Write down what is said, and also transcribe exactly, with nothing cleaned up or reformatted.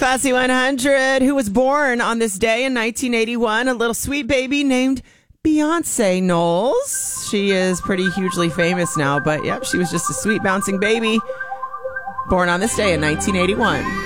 Classy one hundred, who was born on this day in nineteen eighty-one, a little sweet baby named Beyonce Knowles. She is pretty hugely famous now, but yep, she was just a sweet bouncing baby born on this day in nineteen eighty-one.